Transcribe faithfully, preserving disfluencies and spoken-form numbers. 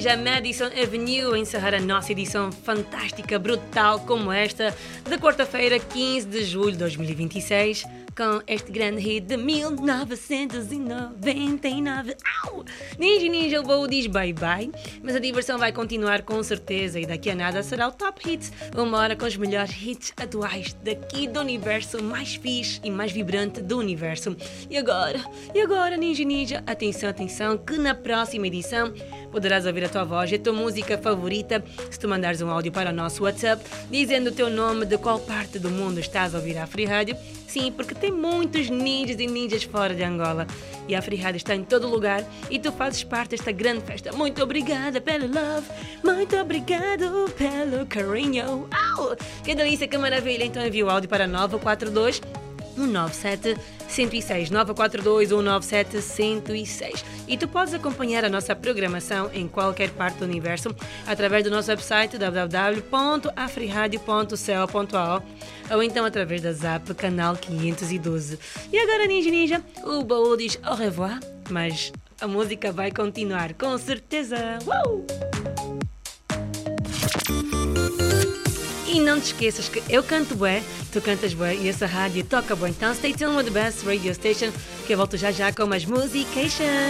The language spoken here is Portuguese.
Ninja Madison Avenue a encerrar a nossa edição fantástica, brutal como esta, da quarta-feira, quinze de julho de dois mil e vinte e seis, com este grande hit de mil novecentos e noventa e nove. Au! Ninja Ninja, o voo diz bye-bye, mas a diversão vai continuar com certeza e daqui a nada será o Top Hits, uma hora com os melhores hits atuais daqui do universo mais fixe e mais vibrante do universo. E agora, e agora Ninja Ninja, atenção, atenção, que na próxima edição poderás ouvir a tua voz e a tua música favorita se tu mandares um áudio para o nosso WhatsApp dizendo o teu nome, de qual parte do mundo estás a ouvir a Free Rádio. Sim, porque tem muitos ninjas e ninjas fora de Angola e a Free Rádio está em todo lugar e tu fazes parte desta grande festa. Muito obrigada pelo love, muito obrigado pelo carinho. Au! Que delícia, que maravilha. Então envia o áudio para nove quatro dois, um nove sete, um zero seis, nove quatro dois, um nove sete, um zero seis. E tu podes acompanhar a nossa programação em qualquer parte do universo através do nosso website w w w ponto afriradio ponto co ponto a o ou então através da Zap canal quinhentos e doze. E agora, Ninja Ninja, o baú diz au revoir, mas a música vai continuar, com certeza. Uou! E não te esqueças que eu canto bué, tu cantas bué e essa rádio toca bué. Então stay tuned with the best radio station, que eu volto já já com mais musication.